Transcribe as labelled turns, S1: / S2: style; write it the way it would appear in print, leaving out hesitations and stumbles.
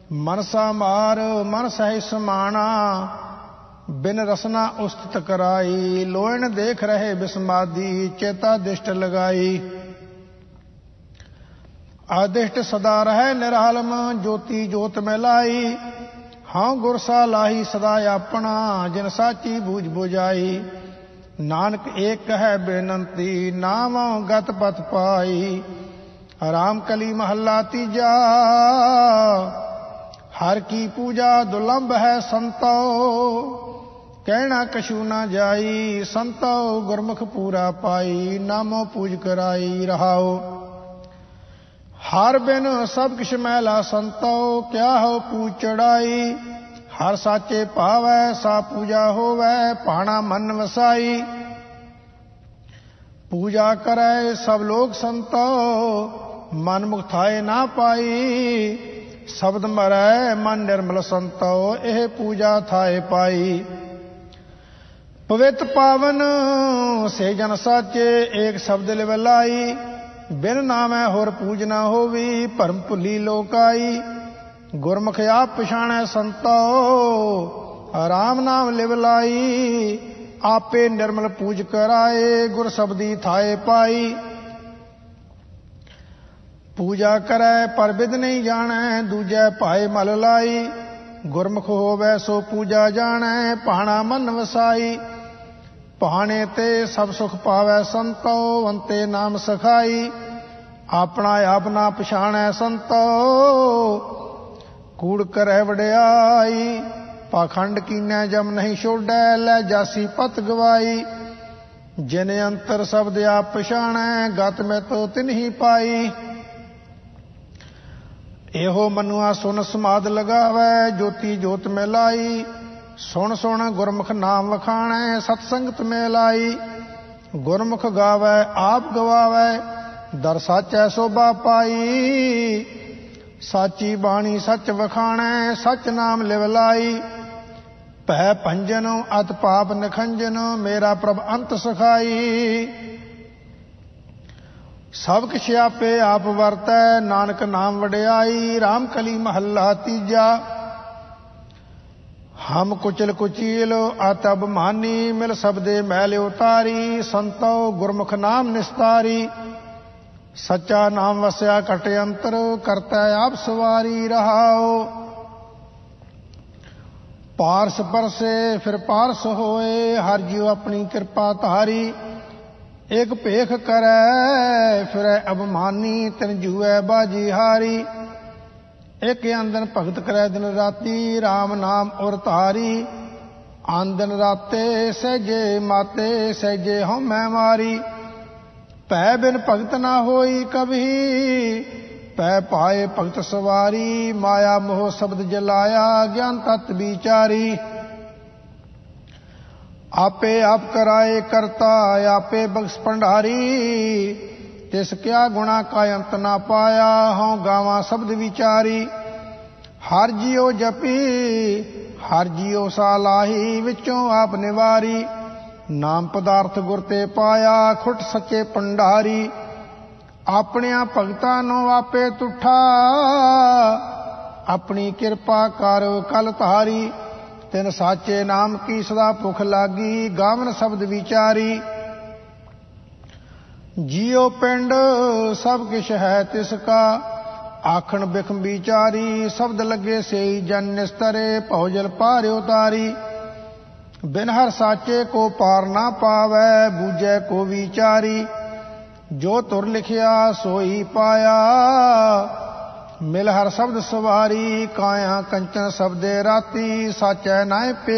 S1: मनसा मार मन सहि समाना, बिन रसना उस्थित कराई। लोयन देख रहे बिस्मादी, चेता दिष्ट लगाई। आदिष्ट सदा रहे निरालम, ज्योति जोत में लाई। हाँ गुरसा लाही सदा अपना, जिन साची बूझ बुझाई। नानक एक कह बेनंती, नाम गत पथ पाई। राम कली महला तीजा, हर की पूजा दुलंभ है संतो। कहना कछु न जाई, संतो गुरमुख पूरा पाई। नामो पूज कराई रहाओ, हर बिन सब किश मैला संतो। क्या हो पूज चढ़ाई, हर साचे पावै सा पूजा होवै। पाणा मन वसाई, पूजा करे सब लोग संतो। मन मुख थाए ना पाई, शब्द मरै मन निर्मल संतो। एह पूजा थाए पाई। पवित्र पावन से जन साचे, एक शब्द लिव लाई। बिन नामै होर पूज न होवी, भरम भुली लोकाई। गुरमुख आप पछाणै संतो, राम नाम लिव लाई। आपे निर्मल पूज कराए, गुर शब्दी थाए पाई। पूजा करै पर बिद नहीं जानै, दूजै पाए मल लाई। गुरमुख होवै सो पूजा जानै, पाणा मन वसाई। पाणे ते सब सुख पावै संतो, अंते नाम सखाई। अपना आप ना पछाणै संतो, कूड़ करै वड्याई। पाखंड कीनै जम नहीं छोड़ै, लै जासी पत गवाई। जिन अंतर शब्द आप पछाणै, गत में तो तिन्ही पाई। एहो मनुआ सुन समाद लगावै, ज्योति जोत में लाई। सुन सुन गुरमुख नाम वखाणै, सतसंगत में लाई। गुरमुख गावै आप गवावै, दर साचै शोभा पाई। साची बाणी सच वखाणै, सच नाम लिव लाई। भै भंजन अत पाप निखंजन, मेरा प्रभ अंत सखाई। सब किछ आपे आप वरतै, नानक नाम वड्याई। राम कली महला तीजा, हम कुचल कुचील अत अभिमानी। मिल शब्दे मैल उतारी, संतो गुरमुख नाम निस्तारी। सच्चा नाम वस्या कट अंतर, करता आप सवारी रहाओ। पारस परसे फिर पारस होए, हर जीव अपनी कृपा धारी। एक भेख करै फिरै अभिमानी, तिन जूऐ बाजी हारी। एक आंदन भगत करै दिन राती, राम नाम उर धारी। आंदन राते सहजे माते, सहजे हमै मारी। भै बिन भगत ना होई कभी, भै पाए भगत सवारी। माया मोह शब्द जलाया, ज्ञान तत्व विचारी। आपे आप कराए करता, आपे बख्श भंडारी। तिस क्या गुणा का अंत ना पाया, हों गावा शब्द विचारी। हर जियो जपी, हर जियो सालाही। विचों आप निवारी, नाम पदार्थ गुर ते पाया। खुट सच्चे भंडारी, अपनिया भगतां नो आपे तुठा। अपनी किरपा कर कल धारी। तिन साचे नाम की सदा भुख लागी, गावन शब्द विचारी। जियो पिंड सब किश है तिसका, आखण बिखम विचारी। शब्द लगे से जन निस्तरे, भौजल पार उतारी। बिन हर साचे को पार ना पावै, बूझै को विचारी। जो तुर लिखिया सोई पाया, मिल हर शब्द सवारी। काया कंचन शब्दे राती, साचै नाय पे